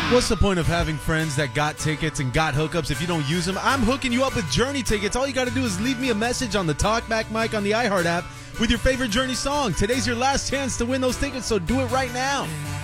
What's the point of having friends that got tickets and got hookups if you don't use them? I'm hooking you up with Journey tickets. All you got to do is leave me a message on the Talkback mic on the iHeart app with your favorite Journey song. Today's your last chance to win those tickets, so do it right now.